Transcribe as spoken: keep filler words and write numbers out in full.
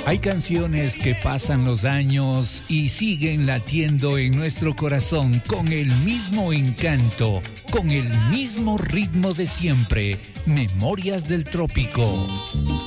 Hay canciones que pasan los años y siguen latiendo en nuestro corazón con el mismo encanto, con el mismo ritmo de siempre. Memorias del Trópico.